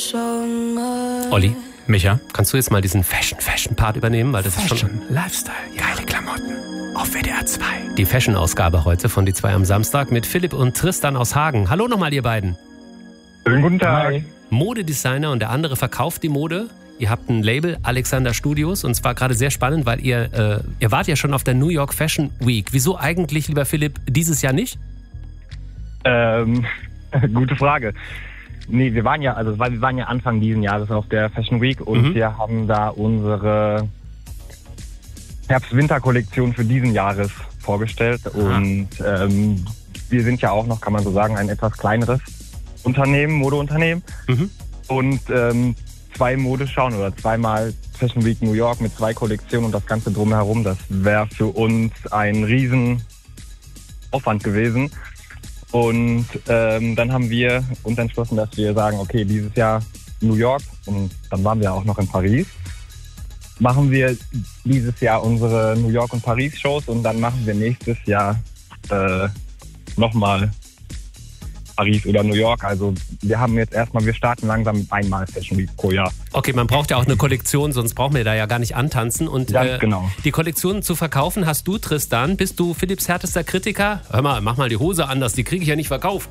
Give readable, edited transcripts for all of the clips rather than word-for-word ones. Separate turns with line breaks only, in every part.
Olli, Micha, kannst du jetzt mal diesen Fashion-Part übernehmen? Weil das ist schon
Lifestyle, geile Klamotten auf WDR 2.
Die Fashion-Ausgabe heute von Die 2 am Samstag mit Philipp und Tristan aus Hagen. Hallo nochmal, ihr beiden.
Schönen guten Tag.
Modedesigner und der andere verkauft die Mode. Ihr habt ein Label, Alexander Studios, und zwar gerade sehr spannend, weil ihr wart ja schon auf der New York Fashion Week. Wieso eigentlich, lieber Philipp, dieses Jahr nicht?
Gute Frage. Nee, wir waren ja Anfang diesen Jahres auf der Fashion Week und wir haben da unsere Herbst-Winter-Kollektion für diesen Jahres vorgestellt. Und wir sind ja auch noch, kann man so sagen, ein etwas kleineres Modeunternehmen. Und zwei Modeschauen oder zweimal Fashion Week New York mit 2 Kollektionen und das Ganze drumherum, das wäre für uns ein Riesenaufwand gewesen. Und dann haben wir uns entschlossen, dass wir sagen, okay, dieses Jahr New York und dann waren wir auch noch in Paris. Machen wir dieses Jahr unsere New York und Paris Shows und dann machen wir nächstes Jahr nochmal Paris oder New York. Also wir starten langsam mit einmal Fashion Week pro Jahr.
Okay, man braucht ja auch eine Kollektion, sonst brauchen wir da ja gar nicht antanzen. Und
genau.
Die Kollektionen zu verkaufen hast du, Tristan. Bist du Philipps härtester Kritiker? Hör mal, mach mal die Hose anders, die kriege ich ja nicht verkauft.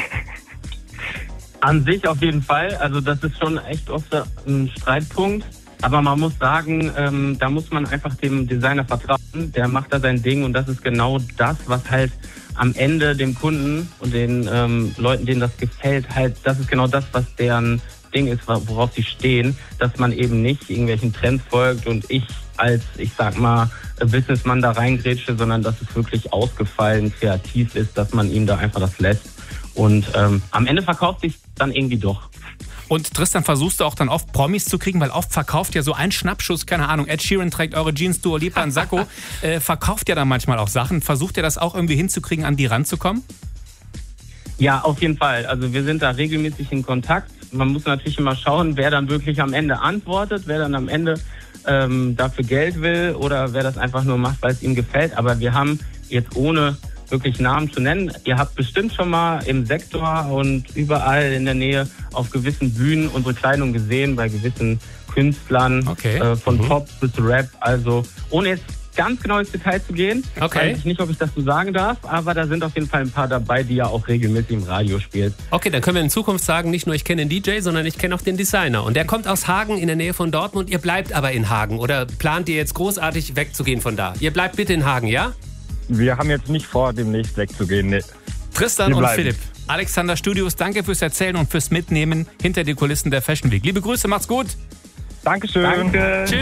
An sich auf jeden Fall. Also das ist schon echt oft ein Streitpunkt. Aber man muss sagen, da muss man einfach dem Designer vertrauen. Der macht da sein Ding und das ist genau das, was halt am Ende dem Kunden und den Leuten, denen das gefällt, halt, das ist genau das, was deren Ding ist, worauf sie stehen, dass man eben nicht irgendwelchen Trends folgt und ich sag mal, Businessmann da reingrätsche, sondern dass es wirklich ausgefallen, kreativ ist, dass man ihm da einfach das lässt. Und am Ende verkauft sich dann irgendwie doch.
Und Tristan, versuchst du auch dann oft Promis zu kriegen, weil oft verkauft ja so ein Schnappschuss, keine Ahnung, Ed Sheeran trägt eure Jeans, Dua Lipa einen Sakko, verkauft ja dann manchmal auch Sachen. Versucht ihr das auch irgendwie hinzukriegen, an die ranzukommen?
Ja, auf jeden Fall. Also wir sind da regelmäßig in Kontakt. Man muss natürlich immer schauen, wer dann wirklich am Ende antwortet, wer dann am Ende dafür Geld will oder wer das einfach nur macht, weil es ihm gefällt. Aber wir haben jetzt ohne wirklich Namen zu nennen. Ihr habt bestimmt schon mal im Sektor und überall in der Nähe auf gewissen Bühnen unsere Kleidung gesehen, bei gewissen Künstlern, von Pop bis Rap. Also ohne jetzt ganz genau ins Detail zu gehen, weiß ich nicht, ob ich das so sagen darf, aber da sind auf jeden Fall ein paar dabei, die ja auch regelmäßig im Radio spielen.
Okay, dann können wir in Zukunft sagen, nicht nur ich kenne den DJ, sondern ich kenne auch den Designer. Und der kommt aus Hagen in der Nähe von Dortmund. Ihr bleibt aber in Hagen oder plant ihr jetzt großartig wegzugehen von da? Ihr bleibt bitte in Hagen, ja?
Wir haben jetzt nicht vor, demnächst wegzugehen. Nee.
Tristan und Philipp, Alexander Studios, danke fürs Erzählen und fürs Mitnehmen hinter die Kulissen der Fashion Week. Liebe Grüße, macht's gut.
Dankeschön.
Danke.
Tschüss.